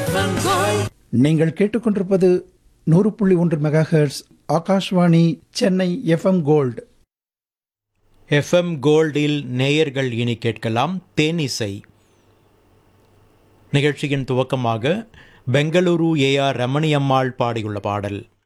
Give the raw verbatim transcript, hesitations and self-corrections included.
நீங்கள் கேட்டுக்கொண்டிருப்பது நூறு புள்ளி ஒன்று mega hertz Akashvani Chennai FM gold. FM கோல்டில் நேயர்கள் இனி கேட்கலாம் தேனிசை. நிகழ்ச்சியின் துவக்கமாக பெங்களூரு ஏ ஆர் ரமணியம்மாள் பாடியுள்ள பாடல்.